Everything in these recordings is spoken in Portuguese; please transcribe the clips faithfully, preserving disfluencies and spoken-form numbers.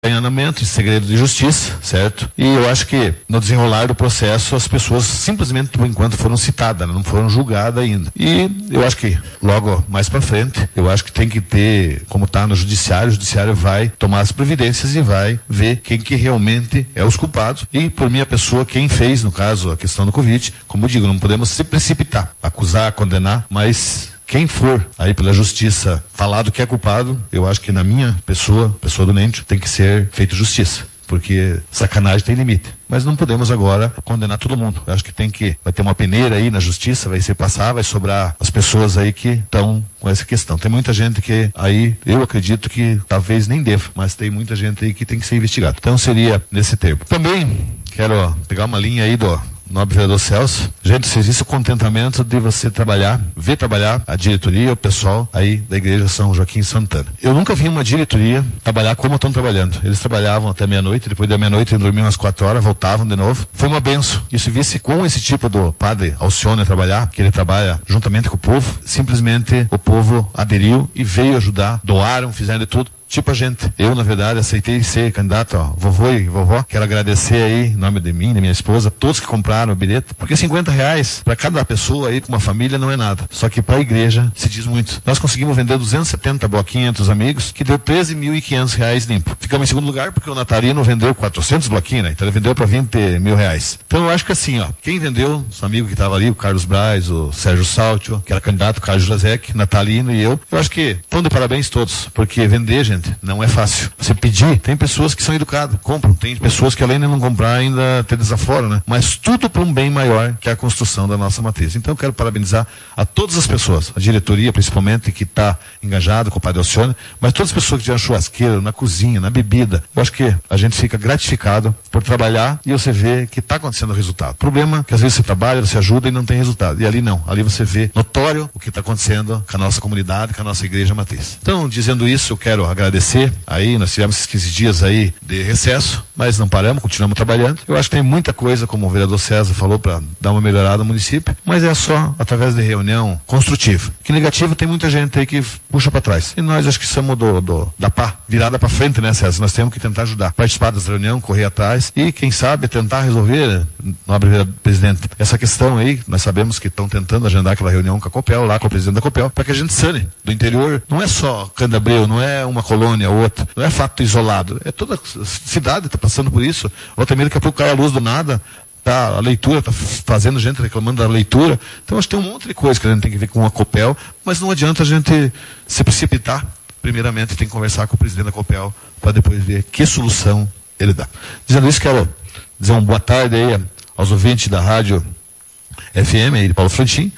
em andamento, em segredo de justiça, certo? E eu acho que no desenrolar do processo as pessoas simplesmente por enquanto foram citadas, não foram julgadas ainda. E eu acho que logo mais para frente, eu acho que tem que ter, como está no judiciário, o judiciário vai tomar as providências e vai ver quem que realmente é os culpados e por minha pessoa quem fez, no caso, a questão do Covid. Como eu digo, não podemos se precipitar, acusar, condenar, mas quem for aí pela justiça falado que é culpado, eu acho que na minha pessoa, pessoa do Nêncio, tem que ser feita justiça, porque sacanagem tem limite. Mas não podemos agora condenar todo mundo. Eu acho que tem que, vai ter uma peneira aí na justiça, vai ser passar, vai sobrar as pessoas aí que estão com essa questão. Tem muita gente que aí, eu acredito que talvez nem deva, mas tem muita gente aí que tem que ser investigado. Então seria nesse termo. Também quero pegar uma linha aí do nobre vereador Celso. Gente, se existe o contentamento de você trabalhar, ver trabalhar a diretoria, o pessoal aí da igreja São Joaquim Santana. Eu nunca vi uma diretoria trabalhar como estão trabalhando. Eles trabalhavam até meia-noite, depois da meia-noite dormiam umas quatro horas, voltavam de novo. Foi uma benção. E se visse com esse tipo do padre Alcione trabalhar, que ele trabalha juntamente com o povo, simplesmente o povo aderiu e veio ajudar, doaram, fizeram de tudo. Tipo a gente. Eu, na verdade, aceitei ser candidato, ó, vovô e vovó. Quero agradecer aí, em nome de mim, da minha esposa, todos que compraram o bilhete. Porque cinquenta reais para cada pessoa aí, com uma família, não é nada. Só que para a igreja se diz muito. Nós conseguimos vender duzentos e setenta bloquinhos entre os amigos, que deu treze mil e quinhentos reais limpo. Ficamos em segundo lugar porque o Natalino vendeu quatrocentos bloquinhos, né? Então ele vendeu para vinte mil reais. Então eu acho que assim, ó, quem vendeu, os amigos que estavam ali, o Carlos Braz, o Sérgio Saltio, que era candidato, o Carlos Josek, Natalino e eu, eu acho que estão de parabéns todos. Porque vender, gente, não é fácil. Você pedir, tem pessoas que são educadas, compram, tem pessoas que além de não comprar ainda tem desaforo, né? Mas tudo para um bem maior que é a construção da nossa matriz. Então eu quero parabenizar a todas as pessoas, a diretoria principalmente que está engajada com o Padre Alcione, mas todas as pessoas que tiveram churrasqueira, na cozinha, na bebida. Eu acho que a gente fica gratificado por trabalhar e você vê que está acontecendo o resultado. O problema é que às vezes você trabalha, você ajuda e não tem resultado. E ali não, ali você vê notório o que está acontecendo com a nossa comunidade, com a nossa igreja matriz. Então, dizendo isso, eu quero agradecer. Aí nós tivemos esses quinze dias aí de recesso, mas não paramos, continuamos trabalhando. Eu acho que tem muita coisa, como o vereador César falou, para dar uma melhorada no município, mas é só através de reunião construtiva. Que negativo tem muita gente aí que puxa para trás. E nós acho que somos do, do, da pá, virada para frente, né, César? Nós temos que tentar ajudar, participar das reuniões, correr atrás e, quem sabe, tentar resolver, nobre presidente, essa questão aí. Nós sabemos que estão tentando agendar aquela reunião com a Copel, lá com o presidente da Copel, para que a gente sane do interior. Não é só Candabreu, não é uma colônia ou outra. Não é fato isolado. É toda a cidade está passando por isso. Ou também daqui a pouco cai a luz do nada. Tá, a leitura está fazendo gente reclamando da leitura. Então acho que tem um monte de coisa que a gente tem que ver com a Copel, mas não adianta a gente se precipitar. Primeiramente tem que conversar com o presidente da Copel para depois ver que solução ele dá. Dizendo isso, quero dizer uma boa tarde aí aos ouvintes da rádio F M aí de Paulo Franchim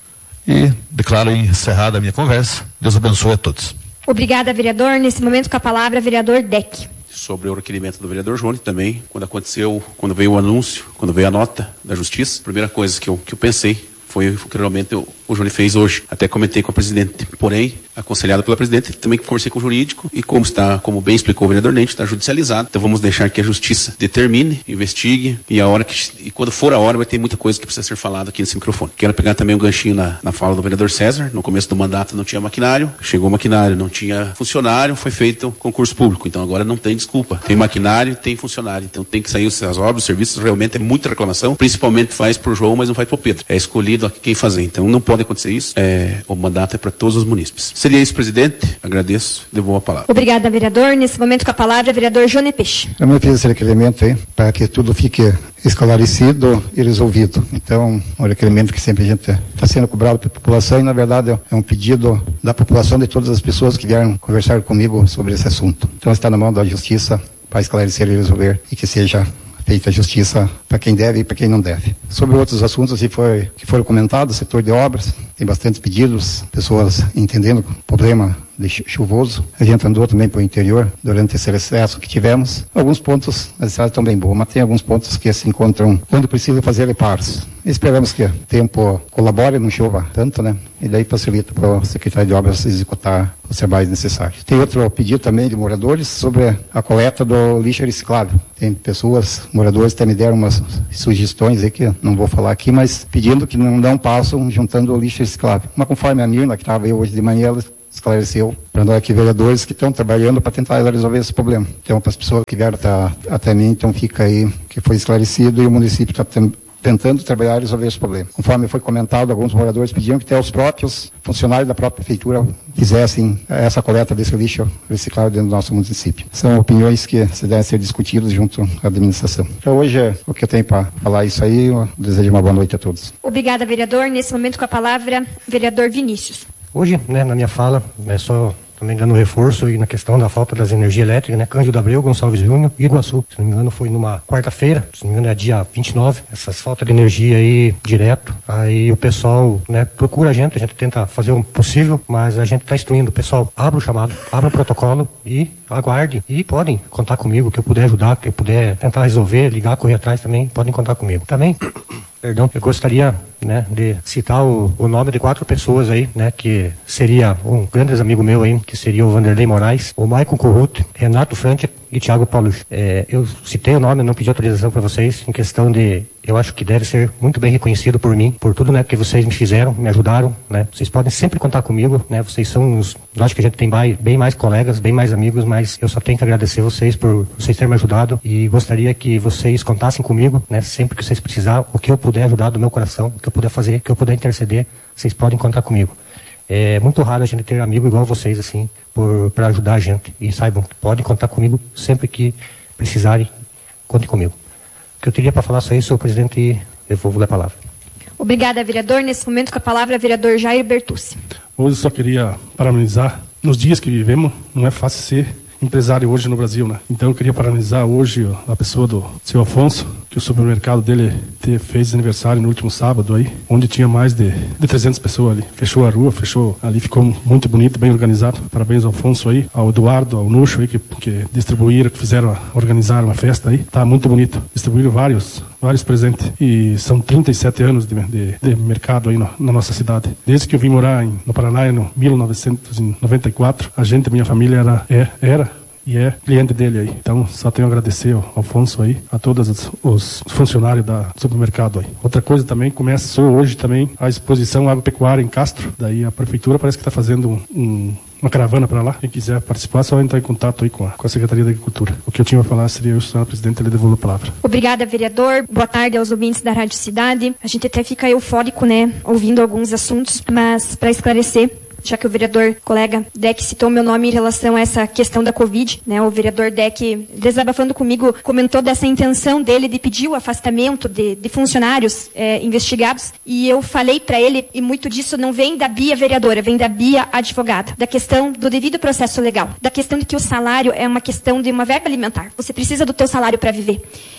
e declaro encerrada a minha conversa. Deus abençoe a todos. Obrigada, vereador. Nesse momento, com a palavra, vereador Deck. Sobre o requerimento do vereador Johnny também, quando aconteceu, quando veio o anúncio, quando veio a nota da Justiça, a primeira coisa que eu, que eu pensei foi o que realmente o, o Johnny fez hoje. Até comentei com a presidente, porém, aconselhado pela presidente, também conversei com o jurídico e como está, como bem explicou o vereador Nêncio, está judicializado. Então vamos deixar que a Justiça determine, investigue e a hora que, e quando for a hora vai ter muita coisa que precisa ser falada aqui nesse microfone. Quero pegar também um ganchinho na, na fala do vereador César. No começo do mandato não tinha maquinário, chegou o maquinário, não tinha funcionário, foi feito concurso público. Então agora não tem desculpa. Tem maquinário, tem funcionário. Então tem que sair as obras, os serviços, realmente é muita reclamação. Principalmente faz pro João, mas não faz pro Pedro. É escolhido quem fazer. Então não pode acontecer isso. É, o mandato é para todos os munícipes. Seria isso, presidente. Agradeço. Devolvo a palavra. Obrigada, vereador. Nesse momento, com a palavra, vereador Johnny Peixe. Eu não fiz esse requerimento aí para que tudo fique esclarecido e resolvido. Então, um requerimento que sempre a gente está sendo cobrado pela população e, na verdade, é um pedido da população, de todas as pessoas que vieram conversar comigo sobre esse assunto. Então, está na mão da Justiça para esclarecer e resolver e que seja feita a justiça para quem deve e para quem não deve. Sobre outros assuntos que, foi, que foram comentados, setor de obras, tem bastante pedidos, pessoas entendendo o problema de chuvoso. A gente andou também para o interior durante esse recesso que tivemos. Alguns pontos, as estradas estão bem boas, mas tem alguns pontos que se encontram quando precisa fazer reparos. Esperamos que o tempo colabore, não chova tanto, né? E daí facilita para o secretário de obras executar os trabalhos necessários. Tem outro pedido também de moradores sobre a coleta do lixo reciclável. Tem pessoas, moradores que me deram umas sugestões aí que não vou falar aqui, mas pedindo que não dão passo juntando o lixo reciclável. Mas conforme a Mirna, que estava aí hoje de manhã, ela esclareceu para nós aqui, vereadores, que estão trabalhando para tentar resolver esse problema. Então, para as pessoas que vieram até, até mim, então fica aí que foi esclarecido e o município está tentando trabalhar e resolver esse problema. Conforme foi comentado, alguns moradores pediam que até os próprios funcionários da própria prefeitura fizessem essa coleta desse lixo reciclado dentro do nosso município. São opiniões que se devem ser discutidas junto à administração. Então, hoje é o que eu tenho para falar isso aí. Eu desejo uma boa noite a todos. Obrigada, vereador. Nesse momento, com a palavra, vereador Vinícius. Hoje, né, na minha fala, é só também dando reforço aí na questão da falta das energias elétricas, né? Cândido Abreu, Gonçalves Júnior e Iguaçu. Se não me engano, foi numa quarta-feira, se não me engano, é dia vinte e nove. Essas faltas de energia aí direto. Aí o pessoal, né, procura a gente, a gente tenta fazer o possível, mas a gente está instruindo o pessoal. Abra o chamado, abra o protocolo e aguarde. E podem contar comigo, que eu puder ajudar, que eu puder tentar resolver, ligar, correr atrás também, podem contar comigo. Também, perdão, eu gostaria, né, de citar o, o nome de quatro pessoas aí, né, que seria um grande amigo meu aí, que seria o Vanderlei Moraes, o Maicon Corruto, Renato Frantia e Thiago Paulo. É, eu citei o nome, não pedi autorização para vocês, em questão de, eu acho que deve ser muito bem reconhecido por mim, por tudo, né, que vocês me fizeram, me ajudaram, né, vocês podem sempre contar comigo, né, vocês são os, eu acho que a gente tem mais, bem mais colegas, bem mais amigos, mas eu só tenho que agradecer vocês por vocês terem me ajudado e gostaria que vocês contassem comigo, né, sempre que vocês precisarem, o que eu puder ajudar do meu coração, o que eu puder fazer, o que eu puder interceder, vocês podem contar comigo. É muito raro a gente ter amigo igual vocês, assim, para ajudar a gente. E saibam, podem contar comigo sempre que precisarem, contem comigo. O que eu teria para falar só isso, senhor presidente, e devolvo a palavra. Obrigada, vereador. Nesse momento, com a palavra, vereador Jair Bertucci. Hoje eu só queria parabenizar. Nos dias que vivemos, não é fácil ser empresário hoje no Brasil, né? Então eu queria parabenizar hoje a pessoa do seu Afonso, que o supermercado dele te, fez aniversário no último sábado aí, onde tinha mais de, de trezentas pessoas ali. Fechou a rua, fechou ali, ficou muito bonito, bem organizado. Parabéns ao Afonso aí, ao Eduardo, ao Nuxo aí, que, que distribuíram, que fizeram, organizaram a festa aí. Tá muito bonito. Distribuíram vários, vários presentes. E são trinta e sete anos de, de, de mercado aí no, na nossa cidade. Desde que eu vim morar em, no Paraná, em mil novecentos e noventa e quatro, a gente, a minha família era, é, era e é cliente dele aí. Então, só tenho a agradecer ao Afonso aí, a todos os, os funcionários da, do supermercado aí. Outra coisa também, começou hoje também a exposição agropecuária em Castro. Daí a prefeitura parece que está fazendo um, um, uma caravana para lá. Quem quiser participar, só entrar em contato aí com a, com a Secretaria da Agricultura. O que eu tinha a falar seria o senhor presidente, ele devolve a palavra. Obrigada, vereador. Boa tarde aos ouvintes da Rádio Cidade. A gente até fica eufórico, né, ouvindo alguns assuntos, mas para esclarecer, já que o vereador colega Deck citou meu nome em relação a essa questão da Covid, né? O vereador Deck, desabafando comigo, comentou dessa intenção dele de pedir o afastamento de, de funcionários é, investigados, e eu falei para ele, e muito disso não vem da Bia vereadora, vem da Bia advogada, da questão do devido processo legal, da questão de que o salário é uma questão de uma verba alimentar. Você precisa do teu salário para viver.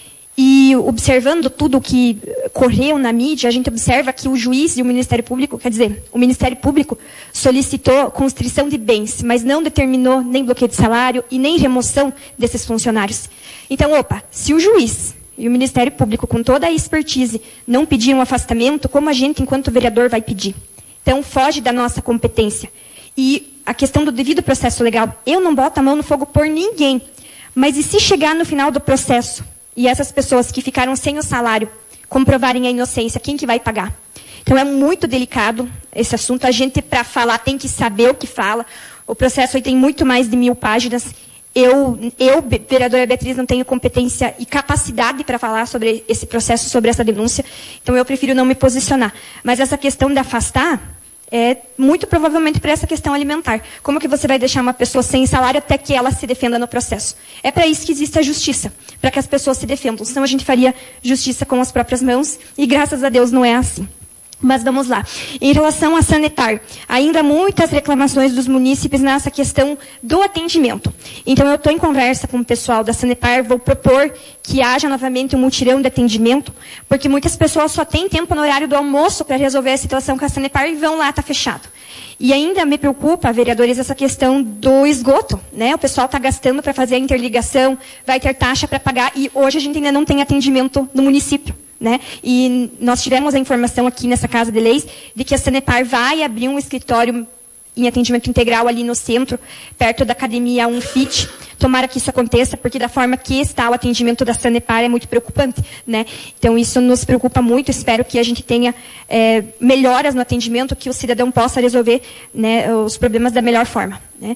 E observando tudo o que correu na mídia, a gente observa que o juiz e o Ministério Público, quer dizer, o Ministério Público solicitou constrição de bens, mas não determinou nem bloqueio de salário e nem remoção desses funcionários. Então, opa, se o juiz e o Ministério Público, com toda a expertise, não pediram um afastamento, como a gente, enquanto vereador, vai pedir? Então, foge da nossa competência. E a questão do devido processo legal, eu não boto a mão no fogo por ninguém, mas e se chegar no final do processo e essas pessoas que ficaram sem o salário comprovarem a inocência, quem que vai pagar? Então é muito delicado esse assunto. A gente, para falar, tem que saber o que fala. O processo aí tem muito mais de mil páginas. Eu, eu, vereadora Beatriz, não tenho competência e capacidade para falar sobre esse processo, sobre essa denúncia. Então eu prefiro não me posicionar. Mas essa questão de afastar é muito provavelmente para essa questão alimentar. Como que você vai deixar uma pessoa sem salário até que ela se defenda no processo? É para isso que existe a justiça, para que as pessoas se defendam. Senão a gente faria justiça com as próprias mãos e graças a Deus não é assim. Mas vamos lá. Em relação a Sanepar, ainda muitas reclamações dos munícipes nessa questão do atendimento. Então eu estou em conversa com o pessoal da Sanepar, vou propor que haja novamente um mutirão de atendimento, porque muitas pessoas só têm tempo no horário do almoço para resolver a situação com a Sanepar e vão lá, está fechado. E ainda me preocupa, vereadores, essa questão do esgoto, né? O pessoal está gastando para fazer a interligação, vai ter taxa para pagar e hoje a gente ainda não tem atendimento no município. Né? E nós tivemos a informação aqui nessa Casa de Leis de que a Sanepar vai abrir um escritório em atendimento integral ali no centro, perto da academia Unfit. Tomara que isso aconteça, porque da forma que está o atendimento da Sanepar é muito preocupante, né? Então isso nos preocupa muito, espero que a gente tenha é, melhoras no atendimento, que o cidadão possa resolver, né, os problemas da melhor forma, né?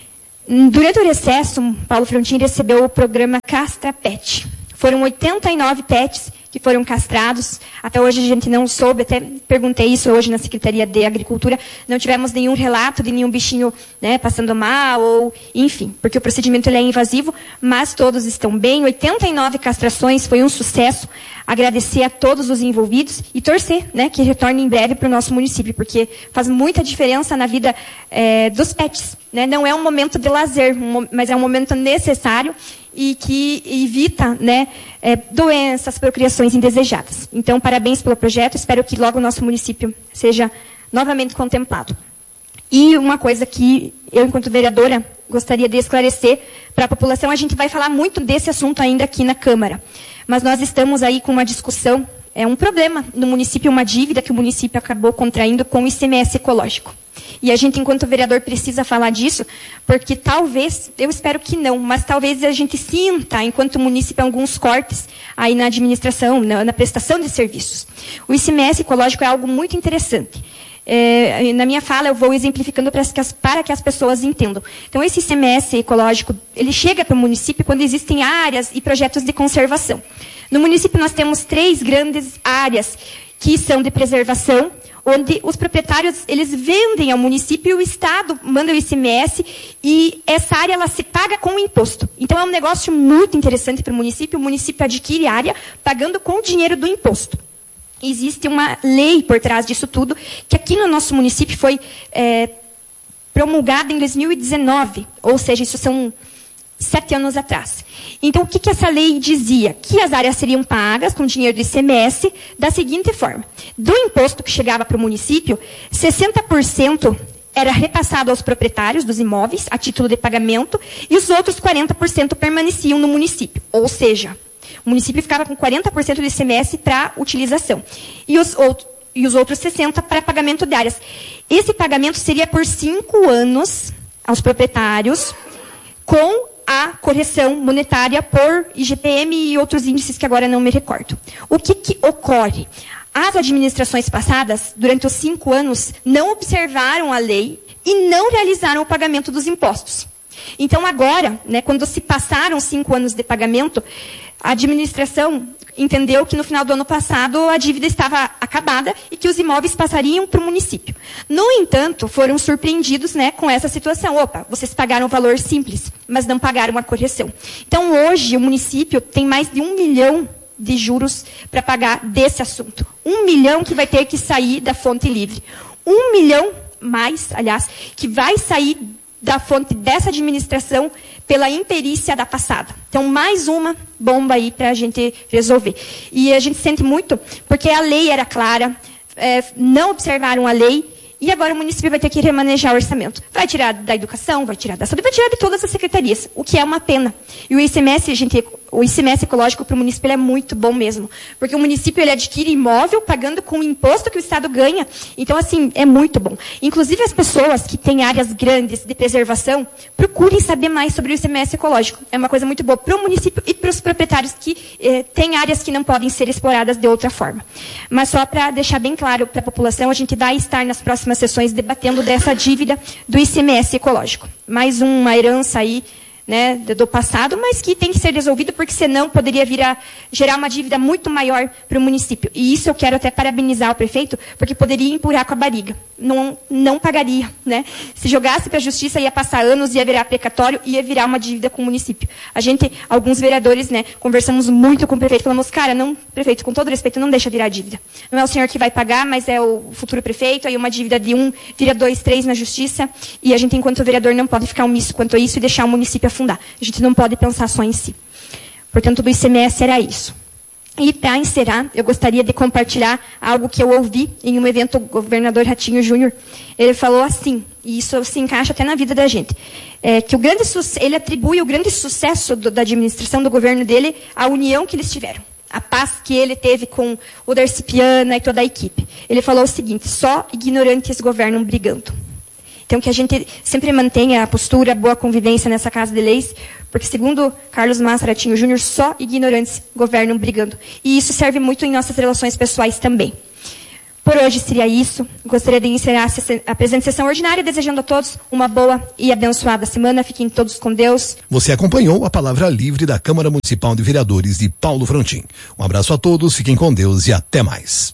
Durante o recesso, Paulo Frontin recebeu o programa Castra Pet. Foram oitenta e nove pets que foram castrados. Até hoje a gente não soube, até perguntei isso hoje na Secretaria de Agricultura, não tivemos nenhum relato de nenhum bichinho, né, passando mal, ou enfim, porque o procedimento ele é invasivo, mas todos estão bem. oitenta e nove castrações, foi um sucesso. Agradecer a todos os envolvidos e torcer, né, que retorne em breve para o nosso município, porque faz muita diferença na vida é, dos pets, né? Não é um momento de lazer, um, mas é um momento necessário e que evita, né, é, doenças, procriações indesejadas. Então, parabéns pelo projeto, espero que logo o nosso município seja novamente contemplado. E uma coisa que eu, enquanto vereadora, gostaria de esclarecer para a população, a gente vai falar muito desse assunto ainda aqui na Câmara, mas nós estamos aí com uma discussão, é um problema no município, uma dívida que o município acabou contraindo com o I C M S ecológico. E a gente, enquanto vereador, precisa falar disso, porque talvez, eu espero que não, mas talvez a gente sinta, enquanto município, alguns cortes aí na administração, na, na prestação de serviços. O I C M S ecológico é algo muito interessante. É, na minha fala, eu vou exemplificando para que, as, para que as pessoas entendam. Então, esse I C M S ecológico, ele chega para o município quando existem áreas e projetos de conservação. No município, nós temos três grandes áreas que são de preservação, onde os proprietários, eles vendem ao município e o Estado manda o I C M S e essa área, ela se paga com o imposto. Então, é um negócio muito interessante para o município. O município adquire área pagando com o dinheiro do imposto. Existe uma lei por trás disso tudo, que aqui no nosso município foi é, promulgada em dois mil e dezenove, ou seja, isso são sete anos atrás. Então, o que, que essa lei dizia? Que as áreas seriam pagas com dinheiro do I C M S da seguinte forma. Do imposto que chegava para o município, sessenta por cento era repassado aos proprietários dos imóveis, a título de pagamento, e os outros quarenta por cento permaneciam no município. Ou seja, o município ficava com quarenta por cento do I C M S para utilização. E os, outro, e os outros sessenta por cento para pagamento de áreas. Esse pagamento seria por cinco anos aos proprietários, com a correção monetária por I G P M e outros índices que agora não me recordo. O que, que ocorre? As administrações passadas, durante os cinco anos, não observaram a lei e não realizaram o pagamento dos impostos. Então, agora, né, quando se passaram cinco anos de pagamento, a administração entendeu que no final do ano passado a dívida estava acabada e que os imóveis passariam para o município. No entanto, foram surpreendidos, né, com essa situação. Opa, vocês pagaram o valor simples, mas não pagaram a correção. Então, hoje, o município tem mais de um milhão de juros para pagar desse assunto. Um milhão que vai ter que sair da fonte livre. Um milhão mais, aliás, que vai sair da fonte dessa administração pela imperícia da passada. Então, mais uma bomba aí para a gente resolver. E a gente sente muito, porque a lei era clara, é, não observaram a lei, e agora o município vai ter que remanejar o orçamento. Vai tirar da educação, vai tirar da saúde, vai tirar de todas as secretarias, o que é uma pena. E o I C M S, gente, o I C M S ecológico para o município ele é muito bom mesmo. Porque o município ele adquire imóvel pagando com o imposto que o Estado ganha. Então, assim, é muito bom. Inclusive, as pessoas que têm áreas grandes de preservação, procurem saber mais sobre o I C M S ecológico. É uma coisa muito boa para o município e para os proprietários que eh, têm áreas que não podem ser exploradas de outra forma. Mas só para deixar bem claro para a população, a gente vai estar nas próximas sessões debatendo dessa dívida do I C M S ecológico. Mais uma herança aí, né, do passado, mas que tem que ser resolvido, porque senão poderia vir a gerar uma dívida muito maior para o município. E isso eu quero até parabenizar o prefeito, porque poderia empurrar com a barriga. Não, não pagaria, né? Se jogasse para a justiça, ia passar anos, ia virar precatório, ia virar uma dívida com o município. A gente, alguns vereadores, né, conversamos muito com o prefeito, falamos, cara, não, prefeito, com todo respeito, não deixa virar dívida. Não é o senhor que vai pagar, mas é o futuro prefeito, aí uma dívida de um, vira dois, três na justiça, e a gente, enquanto vereador, não pode ficar omisso quanto a isso e deixar o município afundar. A gente não pode pensar só em si. Portanto, do I C M S era isso. E, para encerrar, eu gostaria de compartilhar algo que eu ouvi em um evento do governador Ratinho Júnior. Ele falou assim, e isso se encaixa até na vida da gente, é, que o grande ele atribui o grande sucesso do, da administração do governo dele à união que eles tiveram. A paz que ele teve com o Darcy Piana e toda a equipe. Ele falou o seguinte, só ignorantes governam brigando. Então, que a gente sempre mantenha a postura, a boa convivência nessa Casa de Leis, porque, segundo Carlos Massa Ratinho Júnior, só ignorantes governam brigando. E isso serve muito em nossas relações pessoais também. Por hoje seria isso. Gostaria de encerrar a presente sessão ordinária, desejando a todos uma boa e abençoada semana. Fiquem todos com Deus. Você acompanhou a Palavra Livre da Câmara Municipal de Vereadores de Paulo Frontin. Um abraço a todos, fiquem com Deus e até mais.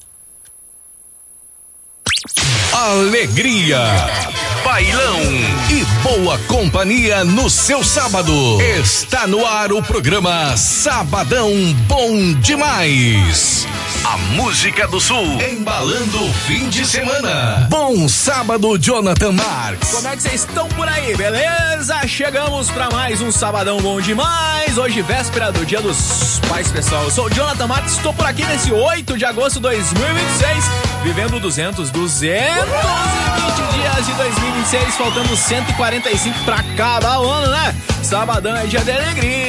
Alegria, bailão e boa companhia no seu sábado. Está no ar o programa Sabadão Bom Demais. A música do Sul, embalando o fim de semana. Bom sábado, Jonathan Marques. Como é que vocês estão por aí, beleza? Chegamos para mais um Sabadão Bom Demais. Hoje, véspera do Dia dos Pais, pessoal. Eu sou o Jonathan Marques, estou por aqui nesse oito de agosto de dois mil e vinte e seis, vivendo duzentos, duzentos e vinte dias de dois mil e vinte e seis, faltando cento e quarenta e cinco para cada ano, né? Sabadão é dia de alegria.